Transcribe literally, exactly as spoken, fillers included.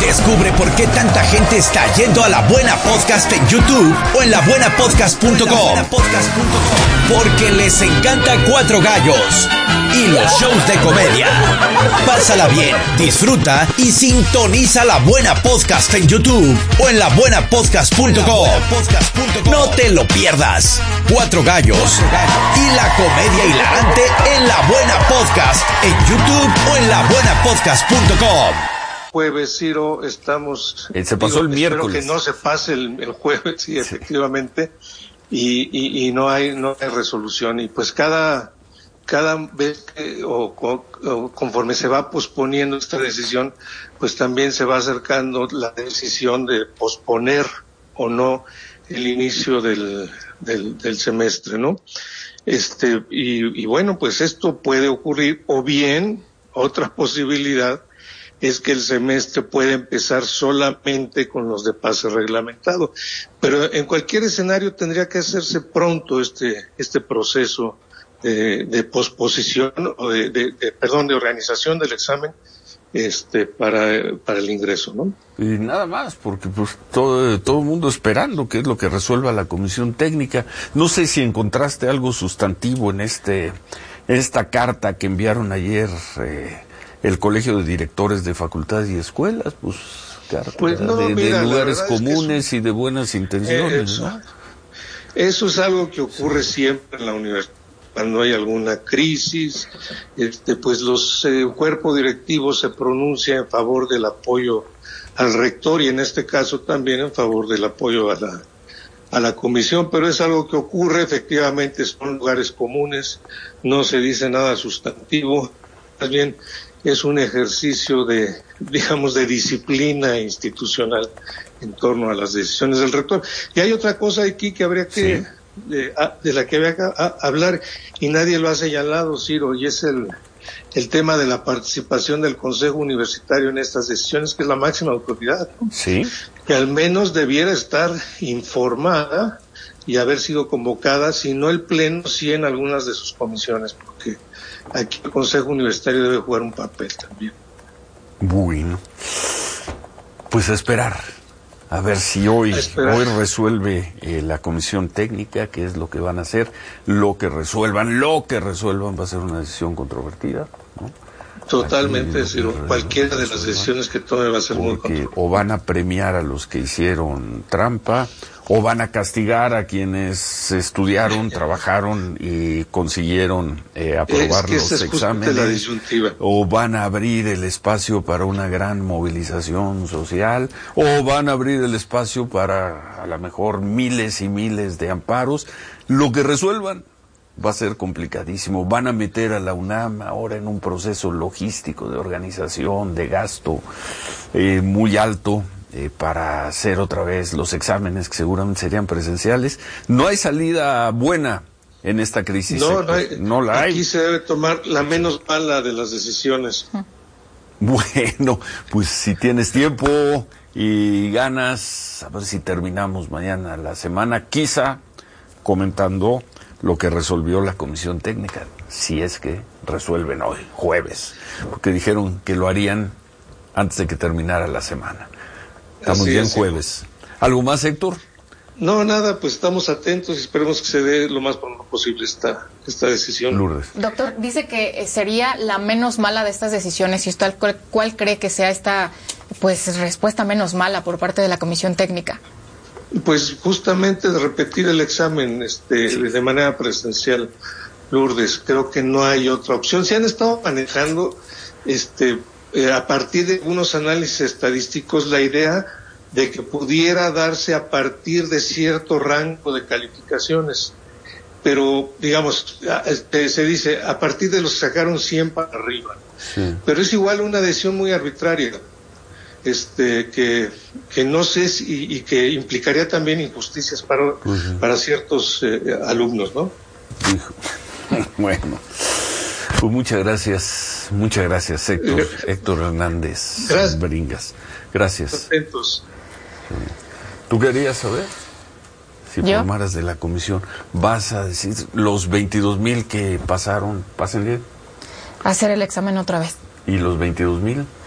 Descubre por qué tanta gente está yendo a La Buena Podcast en YouTube o en la buena podcast punto com. Porque les encanta Cuatro Gallos y los shows de comedia. Pásala bien, disfruta y sintoniza La Buena Podcast en YouTube o en la buena podcast punto com. No te lo pierdas. Cuatro Gallos y la comedia hilarante en La Buena Podcast en YouTube o en la buena podcast punto com. Jueves, Ciro, estamos... Eh, se pasó digo, el miércoles. Espero que no se pase el, el jueves, sí, efectivamente, y, y, y no hay no hay resolución. Y pues cada cada vez que, o, o, o conforme se va posponiendo esta decisión, pues también se va acercando la decisión de posponer o no el inicio del, del, del semestre, ¿no? Este, y, y bueno, pues esto puede ocurrir, o bien, otra posibilidad, es que el semestre puede empezar solamente con los de pase reglamentado. Pero en cualquier escenario tendría que hacerse pronto este este proceso de, de posposición o de, de, de, perdón, de organización del examen este para para el ingreso, ¿no? Y nada más, porque pues todo todo el mundo esperando qué es lo que resuelva la comisión técnica. No sé si encontraste algo sustantivo en este esta carta que enviaron ayer eh, el Colegio de Directores de Facultades y Escuelas, pues, carta pues no, de, mira, de lugares comunes es eso, y de buenas intenciones, eso, ¿no? Eso es algo que ocurre sí. siempre en la universidad. Cuando hay alguna crisis, este, pues los eh, cuerpos directivos se pronuncian en favor del apoyo al rector y en este caso también en favor del apoyo a la a la comisión, pero es algo que ocurre, efectivamente son lugares comunes, no se dice nada sustantivo, más bien es un ejercicio de, digamos, de disciplina institucional en torno a las decisiones del rector. Y hay otra cosa aquí que habría que, sí. de, de la que habría que a, hablar, y nadie lo ha señalado, Ciro, y es el, el tema de la participación del Consejo Universitario en estas decisiones, que es la máxima autoridad, ¿no? Sí. Que al menos debiera estar informada y haber sido convocada, si no el Pleno, sí en algunas de sus comisiones, porque aquí el Consejo Universitario debe jugar un papel también. Bueno, pues a esperar, a ver si hoy, hoy resuelve eh, la comisión técnica, qué es lo que van a hacer, lo que resuelvan, lo que resuelvan va a ser una decisión controvertida, ¿no? Totalmente, Ciro, cualquiera de las decisiones que tome va a ser muy controvertida. O van a premiar a los que hicieron trampa, o van a castigar a quienes estudiaron, trabajaron y consiguieron eh, aprobar es que los esa es exámenes, la disyuntiva. O van a abrir el espacio para una gran movilización social, o van a abrir el espacio para a lo mejor miles y miles de amparos. Lo que resuelvan va a ser complicadísimo. Van a meter a la UNAM ahora en un proceso logístico de organización, de gasto eh, muy alto. Eh, para hacer otra vez los exámenes que seguramente serían presenciales. No hay salida buena en esta crisis. No, no, hay, no la hay. Aquí se debe tomar la menos mala de las decisiones. Bueno, pues si tienes tiempo y ganas, a ver si terminamos mañana la semana, quizá comentando lo que resolvió la comisión técnica, si es que resuelven hoy, jueves, porque dijeron que lo harían antes de que terminara la semana. Estamos Así ya en es, jueves. ¿Algo más, Héctor? No, nada, pues estamos atentos y esperemos que se dé lo más pronto posible esta, esta decisión. Lourdes. Doctor, dice que sería la menos mala de estas decisiones. ¿Y usted cuál, cuál cree que sea esta pues respuesta menos mala por parte de la comisión técnica? Pues justamente de repetir el examen este, sí. de manera presencial, Lourdes. Creo que no hay otra opción. Se han estado manejando este eh, a partir de algunos análisis estadísticos la idea de que pudiera darse a partir de cierto rango de calificaciones, pero digamos, este, se dice a partir de los que sacaron cien para arriba, sí. Pero es igual una decisión muy arbitraria, este, que, que no sé si, y que implicaría también injusticias para, uh-huh. para ciertos eh, alumnos, ¿no? Hijo. Bueno, pues muchas gracias, muchas gracias, Héctor, Héctor Hernández gracias. Bringas. Gracias. Atentos. ¿Tú querías saber? Si ¿Yo? formaras de la comisión, ¿vas a decir los veintidós mil que pasaron, pasen bien? Hacer el examen otra vez. ¿Y los veintidós mil?